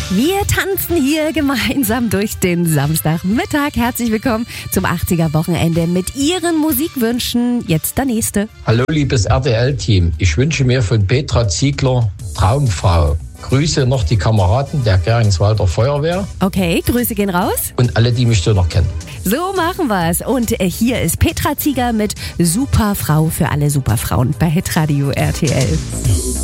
Wir tanzen hier gemeinsam durch den Samstagmittag. Herzlich willkommen zum 80er-Wochenende mit Ihren Musikwünschen. Jetzt der nächste. Hallo liebes RTL-Team, ich wünsche mir von Petra Ziegler Traumfrau. Grüße noch die Kameraden der Geringswalder Feuerwehr. Okay, Grüße gehen raus. Und alle, die mich so noch kennen. So machen wir's. Und hier ist Petra Ziegler mit Superfrau für alle Superfrauen bei Hitradio RTL.